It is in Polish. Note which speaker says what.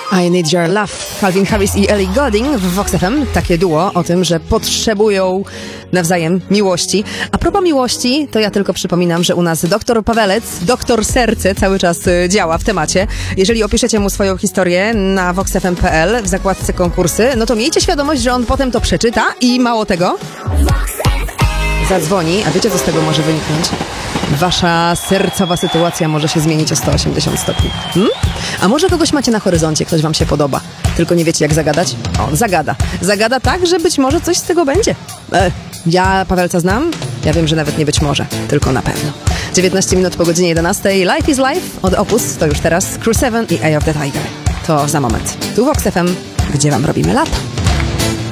Speaker 1: I Need Your Love. Calvin Harris i Ellie Goulding w Vox FM. Takie duo o tym, że potrzebują nawzajem miłości. A propos miłości, to ja tylko przypominam, że u nas doktor Pawelec, doktor Serce cały czas działa w temacie. Jeżeli opiszecie mu swoją historię na voxfm.pl w zakładce konkursy, no to miejcie świadomość, że on potem to przeczyta i mało tego zadzwoni. A wiecie, co z tego może wyniknąć? Wasza sercowa sytuacja może się zmienić o 180 stopni. A może kogoś macie na horyzoncie, ktoś wam się podoba, tylko nie wiecie jak zagadać? On zagada. Zagada tak, że być może coś z tego będzie. Ja Pawelca znam, ja wiem, że nawet nie być może, tylko na pewno. 19 minut po godzinie 11. Life is Life od Opus, to już teraz Crew 7 i Eye of the Tiger. To za moment. Tu Vox FM, gdzie wam robimy lato.